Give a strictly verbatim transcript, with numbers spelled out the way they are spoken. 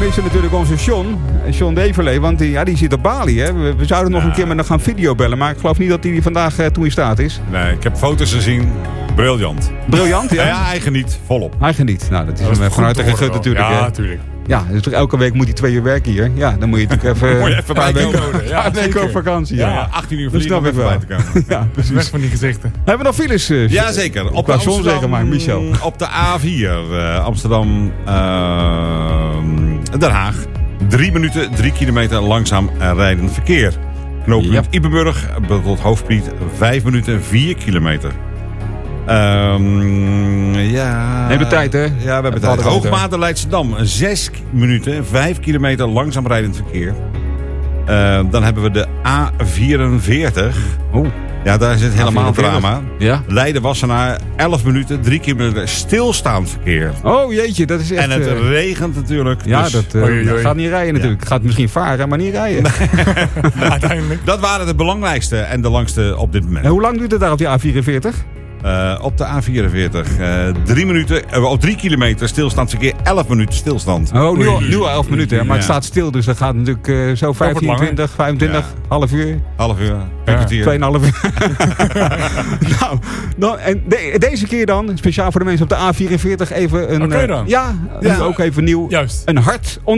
is er natuurlijk onze John. John Deverlee, want die, ja, die zit op Bali. Hè. We, we zouden nog ja. een keer met hem gaan videobellen. Maar ik geloof niet dat hij vandaag uh, toe in staat is. Nee, ik heb foto's gezien. Briljant. Briljant, ja? Ja, ja, hij geniet volop. Hij geniet. Nou, dat is dat hem is vanuit de gegund natuurlijk. Ja, hè. natuurlijk. Ja, dus elke week moet hij twee uur werken hier. Ja, dan moet je natuurlijk even... Moet je even een paar weken, ja, een week op vakantie. Ja, Ja, ja, achttien uur dat vliegen om snap even ik bij wel. te komen. Ja, precies. Weg van die gezichten. Hebben we nog files? Uh, Jazeker. Op qua de zon Amsterdam, zeker maar, Michel. Op de A vier, uh, Amsterdam, uh, Den Haag. Drie minuten, drie kilometer langzaam rijdend verkeer. Knooppunt Yep. Ipenburg tot Hoofdpriet, vijf minuten, vier kilometer. Um, ja... We hebben tijd, hè? Ja, we hebben tijd. Hoogmade Leidschendam, zes minuten, vijf kilometer langzaam rijdend verkeer. Uh, dan hebben we de A vierenveertig. Oh. Ja, daar zit helemaal een drama. Ja. Leiden-Wassenaar, elf minuten, drie kilometer stilstaand verkeer. Oh jeetje, dat is echt... En het uh, regent natuurlijk. Ja, dus dat, uh, oei, oei. dat gaat niet rijden natuurlijk. Het gaat misschien varen, maar niet rijden. Ja, uiteindelijk. dat waren de belangrijkste en de langste op dit moment. En hoe lang duurt het daar op die A vierenveertig? Uh, op de A vierenveertig, uh, drie minuten, uh, op drie kilometer stilstaand verkeer, elf minuten stilstand. Oh, nu, al- nu al elf minuten, hè? Maar het Ja. staat stil, dus dat gaat natuurlijk uh, zo vijftien, langer. twintig, vijfentwintig, Ja. half uur. Half uur, een Ja. kwartier. Tweeënhalf uur. nou, dan, en de- deze keer dan, speciaal voor de mensen op de A vierenveertig, even een... Oké uh, dan. ja, Ja. ook even nieuw. Juist. Een hart onder